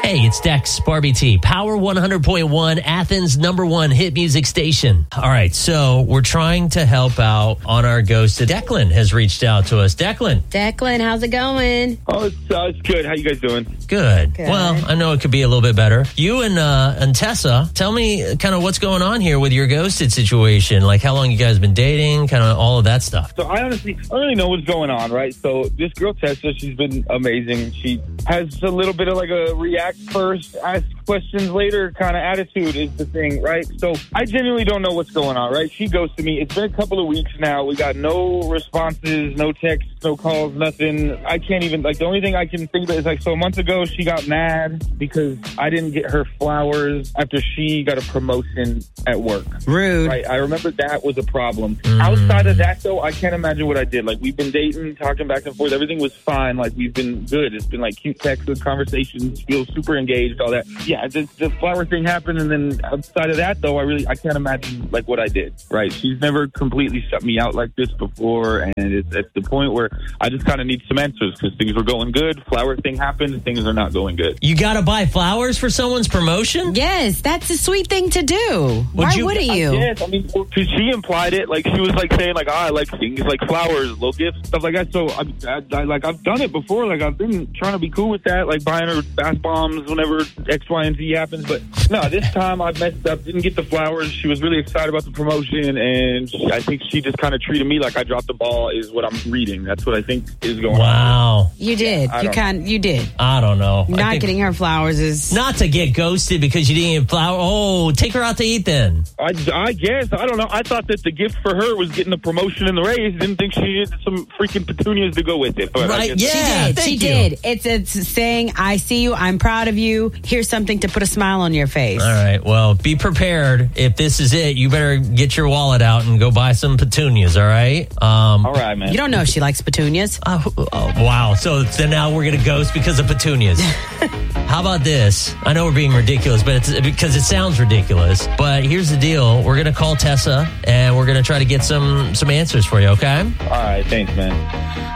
Hey, it's Dex, Barbie T, Power 100.1, Athens' #1 hit music station. All right, so we're trying to help out on our ghost. Declan has reached out to us. Declan, how's it going? Oh, it's good. How you guys doing? Good. Good. Well, I know it could be a little bit better. You and Tessa, tell me kind of what's going on here with your ghosted situation. Like how long you guys been dating, kind of all of that stuff. So I don't really know what's going on, right? So this girl, Tessa, she's been amazing. She has a little bit of like a react first, ask questions later kind of attitude is the thing, right? So I genuinely don't know what's going on, right? She ghosted me. It's been a couple of weeks now. We got no responses, no texts, no calls, nothing. I can't even, like, the only thing I can think of is, like, so a month ago she got mad because I didn't get her flowers after she got a promotion at work. Rude. Right, I remember that was a problem. Outside of that, though, I can't imagine what I did. Like, we've been dating, talking back and forth. Everything was fine. Like, we've been good. It's been, like, cute texts, good conversations, feel super engaged, all that. Yeah, the flower thing happened, and then outside of that, though, I can't imagine, like, what I did, right? She's never completely shut me out like this before, and it's at the point where I just kind of need some answers because things were going good. Flower thing happened, and things are not going good. You got to buy flowers for someone's promotion? Yes, that's a sweet thing to do. Why wouldn't you? Yes, I mean, because she implied it. Like, she was, like, saying, like, I like things like flowers, little gifts, stuff like that. So, I've done it before. Like, I've been trying to be cool with that, like buying her bath bombs whenever X, Y, and Z happens. But, no, this time I messed up, didn't get the flowers. She was really excited about the promotion, and I think she just kind of treated me like I dropped the ball is what I'm reading. That's what I think is going on. Wow. You did. You did. I don't know. Not getting her flowers is... Not to get ghosted because you didn't get flowers. Oh, take her out to eat then. I guess. I don't know. I thought that the gift for her was getting the promotion and the raise. Didn't think she needed some freaking petunias to go with it. But right, yeah. She did. It's saying, I see you, I'm proud of you. Here's something to put a smile on your face. All right. Well, be prepared. If this is it, you better get your wallet out and go buy some petunias, all right? All right, man. You don't know if she likes petunias. Wow. So now we're going to ghost because of petunias. How about this? I know we're being ridiculous, but it's because it sounds ridiculous. But here's the deal. We're going to call Tessa, and we're going to try to get some answers for you, okay? All right. Thanks, man.